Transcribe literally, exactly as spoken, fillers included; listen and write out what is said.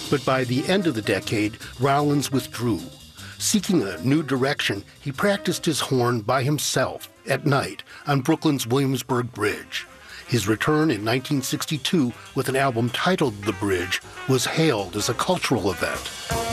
But by the end of the decade, Rollins withdrew. Seeking a new direction, he practiced his horn by himself at night on Brooklyn's Williamsburg Bridge. His return in nineteen sixty-two with an album titled The Bridge was hailed as a cultural event.